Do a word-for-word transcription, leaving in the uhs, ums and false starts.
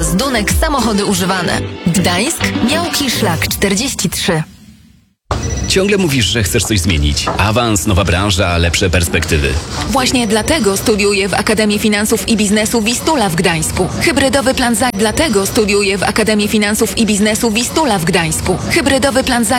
Zdunek Samochody Używane. Gdańsk, Miałki Szlak czterdzieści trzy. Ciągle mówisz, że chcesz coś zmienić. Awans, nowa branża, lepsze perspektywy. Właśnie dlatego studiuję w Akademii Finansów i Biznesu Wistula w Gdańsku. Hybrydowy plan za... Dlatego studiuję w Akademii Finansów i Biznesu Wistula w Gdańsku. Hybrydowy plan za...